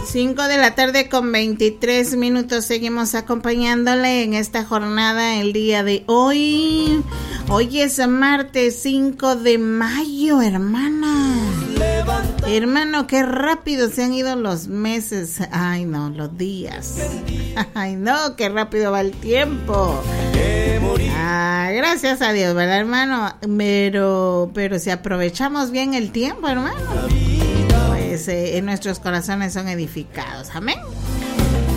5:23 seguimos acompañándole en esta jornada el día de hoy. Hoy es martes 5 de mayo, hermana. Hermano, qué rápido se han ido los meses. Ay, no, los días. Ay, no, qué rápido va el tiempo. Ah, gracias a Dios, ¿verdad, hermano? Pero si aprovechamos bien el tiempo, hermano, pues nuestros corazones son edificados. Amén.